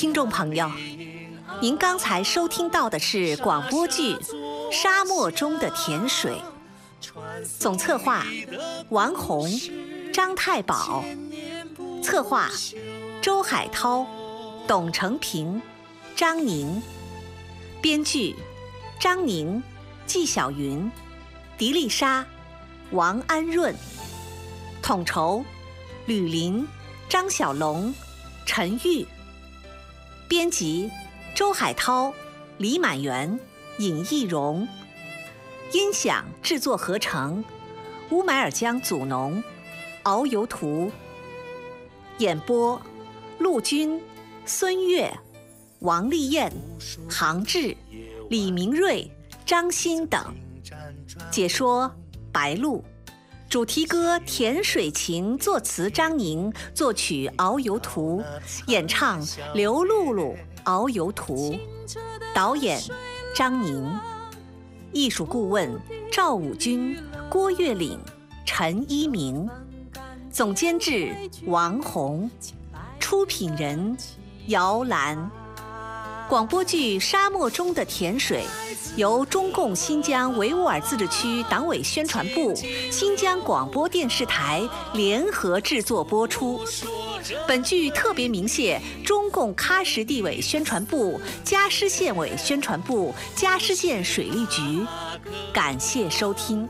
听众朋友，您刚才收听到的是广播剧《沙漠中的甜水》，总策划王红、张太保，策划周海涛、董成平、张宁，编剧张宁、纪晓云、狄丽莎、王安润，统筹吕林、张小龙、陈玉，编辑周海涛、李满元、尹义荣，音响制作合成乌买尔江祖农、遨游图，演播陆军、孙越、王丽燕、杭志、李明瑞、张欣等，解说白露，主题歌《甜水情》作词张宁，作曲遨游图，演唱刘露露、遨游图，导演张宁，艺术顾问赵武军、郭月岭、陈一鸣，总监制王红，出品人姚兰。广播剧《沙漠中的甜水》由中共新疆维吾尔自治区党委宣传部、新疆广播电视台联合制作播出。本剧特别鸣谢中共喀什地委宣传部、嘉施县委宣传部、嘉施县水利局，感谢收听。